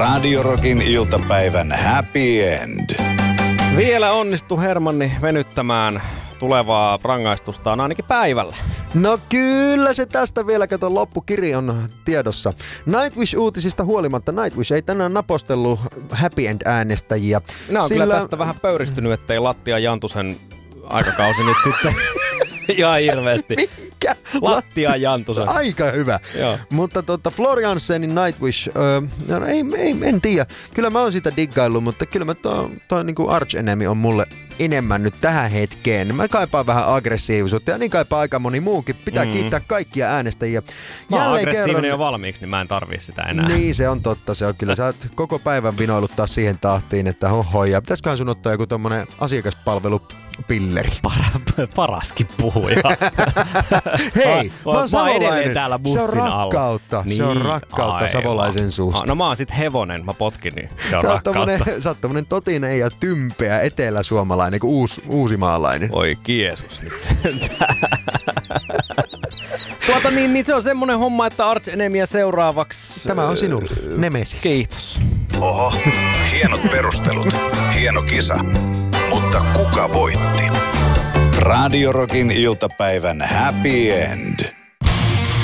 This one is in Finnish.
Radio Rockin iltapäivän happy end. Vielä onnistu Hermanni venyttämään tulevaa rangaistustaan ainakin päivällä. No kyllä se tästä vielä, kato, loppukiri on tiedossa. Nightwish-uutisista huolimatta Nightwish ei tänään napostellut happy end-äänestäjiä. Nämä on kyllä tästä vähän pöyristynyt, ettei Lattia Jantusen aikakausi nyt sitten ihan hirveästi. Mikä? Lattia Jantusen. Aika hyvä. Joo. Mutta Floriansenin Nightwish, en tiedä. Kyllä mä oon sitä diggaillut, mutta kyllä mä toi niinku Arch Enemy on mulle enemmän nyt tähän hetkeen. Mä kaipaan vähän aggressiivisuutta ja niin kaipaa aika moni muukin. Pitää kiittää kaikkia äänestäjiä. Mä oon aggressiivinen jo valmiiksi, niin mä en tarvii sitä enää. Niin, se on totta. Se on kyllä. Sä oot koko päivän vinoiluttaa siihen tahtiin, että hoho. Ja pitäisiköhän sun ottaa joku tommonen asiakaspalvelupilleri? Paraskin puhuja. Hei, mä oon savolainen. Täällä bussin se on rakkautta. Niin, Se on rakkautta savolaisen suusta. No mä oon sit hevonen, mä potkin, niin se on rakkautta. Sä oot tommonen totinen ja tympeä eteläsuomalainen kuin uusimaalainen. Oi Jeesus nyt sentään. Niin se on semmonen homma, että Arch Enemyä seuraavaksi. Tämä on sinulle. Nemesis. Kiitos. Oho, hienot perustelut, hieno kisa. Mutta kuka voitti? Radio Rockin iltapäivän happy end.